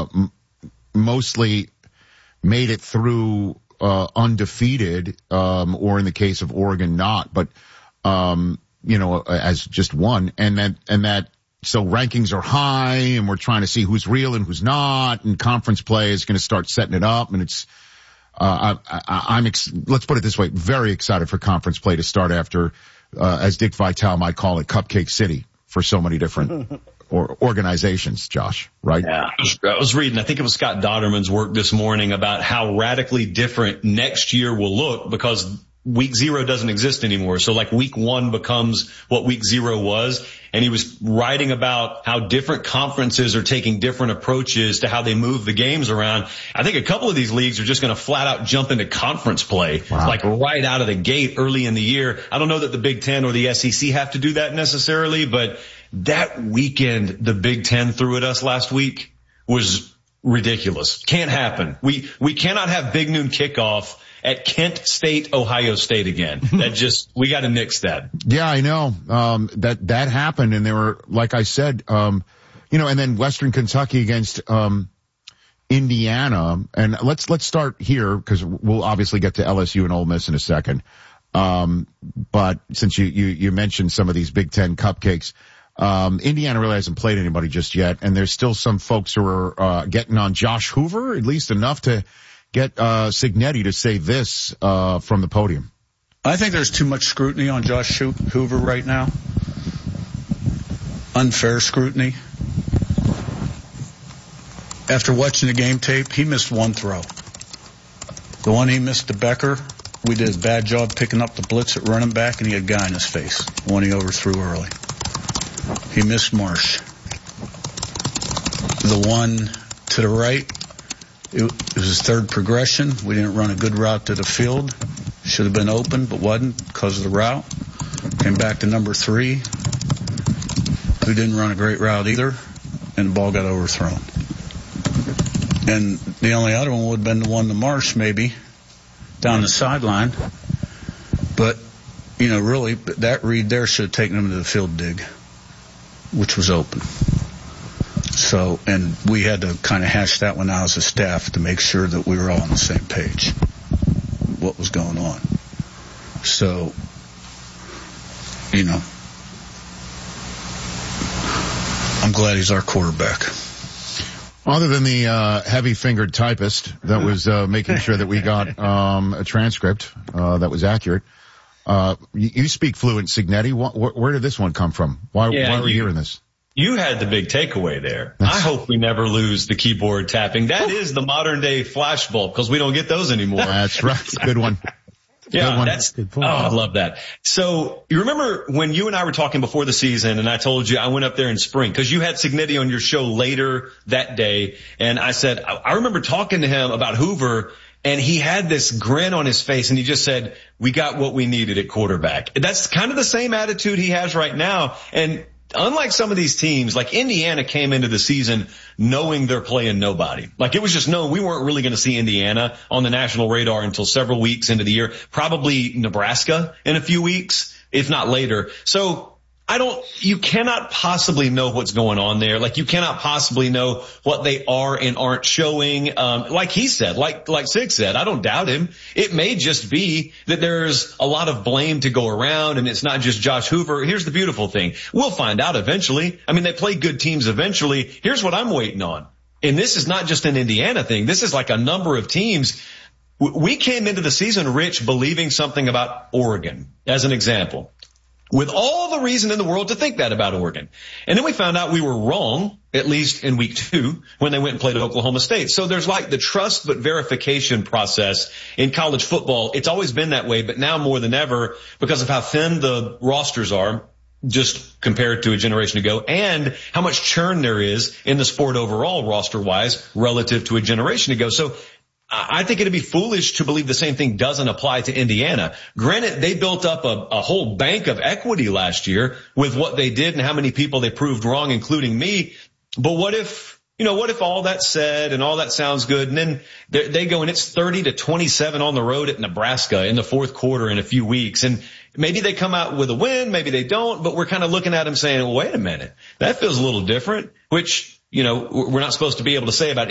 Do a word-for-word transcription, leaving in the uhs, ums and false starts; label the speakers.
Speaker 1: uh, m- mostly made it through uh, undefeated, um, or in the case of Oregon, not, but, um, you know, as just one. And that, and that, so rankings are high and we're trying to see who's real and who's not, and conference play is going to start setting it up. And it's, uh, I, I, I'm, ex- let's put it this way, very excited for conference play to start after, uh, as Dick Vitale might call it, Cupcake City for so many different or organizations, Josh, right?
Speaker 2: Yeah, I was reading, I think it was Scott Dodderman's work this morning about how radically different next year will look because week zero doesn't exist anymore. So like week one becomes what week zero was. And he was writing about how different conferences are taking different approaches to how they move the games around. I think a couple of these leagues are just going to flat out jump into conference play, wow. like right out of the gate early in the year. I don't know that the Big Ten or the S E C have to do that necessarily, but that weekend the Big Ten threw at us last week was ridiculous. Can't happen. We, we cannot have big noon kickoff at Kent State, Ohio State again. That just, we got to nix that.
Speaker 1: Yeah, I know. Um, that, that happened. And they were, like I said, um, you know, and then Western Kentucky against, um, Indiana. And let's, let's start here because we'll obviously get to L S U and Ole Miss in a second. Um, but since you, you, you mentioned some of these Big Ten cupcakes, um, Indiana really hasn't played anybody just yet. And there's still some folks who are, uh, getting on Josh Hoover, at least enough to get, uh, Cignetti to say this, uh, from the podium.
Speaker 3: I think there's too much scrutiny on Josh Hoover right now. Unfair scrutiny. After watching the game tape, he missed one throw. The one he missed to Becker, we did a bad job picking up the blitz at running back, and he had a guy in his face. The one he overthrew early. He missed Marsh. The one to the right, it, it was his third progression. We didn't run a good route to the field. Should have been open, but wasn't because of the route. Came back to number three, who didn't run a great route either, and the ball got overthrown. And the only other one would have been the one to Marsh, maybe, down the sideline. But, you know, really, that read there should have taken him to the field dig, which was open. So, and we had to kind of hash that one out as a staff to make sure that we were all on the same page, what was going on. So, you know, I'm glad he's our quarterback.
Speaker 1: Other than the uh heavy-fingered typist that was uh making sure that we got um a transcript uh that was accurate, uh you, you speak fluent Cignetti. Wh- wh- where did this one come from? Why,
Speaker 2: yeah,
Speaker 1: why are we
Speaker 2: you,
Speaker 1: hearing this?
Speaker 2: You had the big takeaway there.
Speaker 1: That's,
Speaker 2: I hope we never lose the keyboard tapping. That is the modern-day flashbulb because we don't get those anymore.
Speaker 1: That's right. Good one.
Speaker 2: Yeah, that's, oh, I love that. So you remember when you and I were talking before the season and I told you I went up there in spring because you had Cignetti on your show later that day. And I said, I remember talking to him about Hoover and he had this grin on his face and he just said, we got what we needed at quarterback. That's kind of the same attitude he has right now. And unlike some of these teams, like Indiana came into the season knowing they're playing nobody. Like it was just known we weren't really going to see Indiana on the national radar until several weeks into the year, probably Nebraska in a few weeks, if not later. So I don't, you cannot possibly know what's going on there. Like you cannot possibly know what they are and aren't showing. Um, like he said, like, like Sig said, I don't doubt him. It may just be that there's a lot of blame to go around and it's not just Josh Hoover. Here's the beautiful thing. We'll find out eventually. I mean, they play good teams eventually. Here's what I'm waiting on. And this is not just an Indiana thing. This is like a number of teams. We came into the season, Rich, believing something about Oregon as an example, with all the reason in the world to think that about Oregon. And then we found out we were wrong, at least in week two, when they went and played at Oklahoma State. So there's like the trust but verification process in college football. It's always been that way, but now more than ever, because of how thin the rosters are, just compared to a generation ago, and how much churn there is in the sport overall roster-wise relative to a generation ago. So I think it'd be foolish to believe the same thing doesn't apply to Indiana. Granted, they built up a, a whole bank of equity last year with what they did and how many people they proved wrong, including me. But what if, you know, what if all that's said and all that sounds good and then they go and it's thirty to twenty-seven on the road at Nebraska in the fourth quarter in a few weeks, and maybe they come out with a win, maybe they don't, but we're kind of looking at them saying, well, wait a minute, that feels a little different, which, you know, we're not supposed to be able to say about